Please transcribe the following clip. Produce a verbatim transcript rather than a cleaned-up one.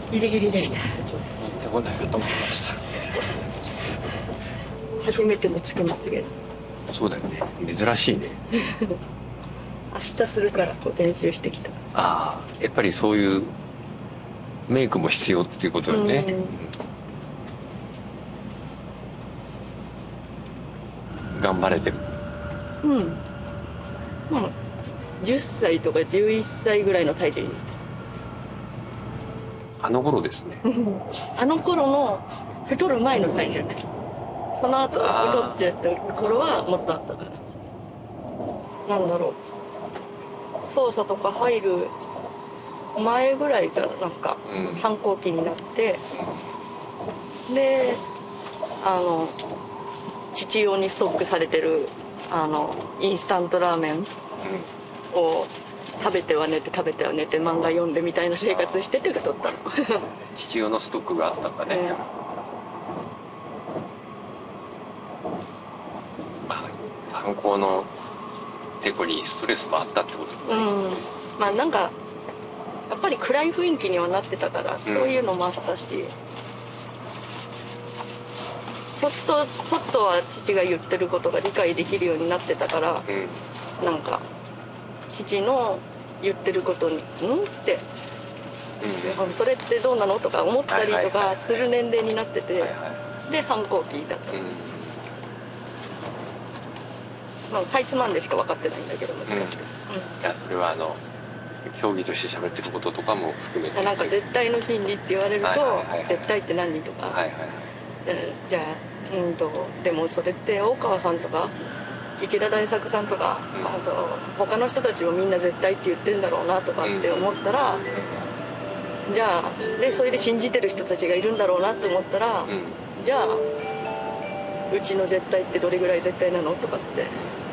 ギリギリでした。 とんでもないかと思いました。 初めてのつけまつげ。 そうだよね、珍しいね。 明日するからこう練習してきた。 ああ、やっぱりそういうメイクも必要っていうことよね。うん、頑張れてる。 うん。まあじゅっさいとかじゅういっさいぐらいの体重に。 あの頃ですね。 あの頃の太る前の体重ね。その後太ってやった頃はもっとあったから。なんだろう。操作とか入る前ぐらいからなんか反抗期になって、うん、であの父用にストックされてるあのインスタントラーメンを食べては寝て食べては寝て漫画読んでみたいな生活してて太ったの。 父用のストックがあったんだね。ね、反抗のてこにストレスもあったってことだね。うん、 まあなんかやっぱり暗い雰囲気にはなってたから、うん、そういうのもあったし、ちょっとちょっとは父が言ってることが理解できるようになってたから、うん、なんか父の言ってることに「ん?」って、うん、それってどうなのとか思ったりとかする年齢になってて、で反抗期だった。うん、まあ、かいつまんでしか分かってないんだけども、うんうん、いやそれはあの競技として喋ってることとかも含めて、 なんか絶対の真理って言われると「絶対って何?」とか、はいはいはい、じゃあ、うんとでもそれって大川さんとか池田大作さんとか、うん、あと他の人たちもみんな絶対って言ってるんだろうなとかって思ったら、うん、じゃあでそれで信じてる人たちがいるんだろうなって思ったら、うん、じゃあうちの絶対ってどれぐらい絶対なのとかって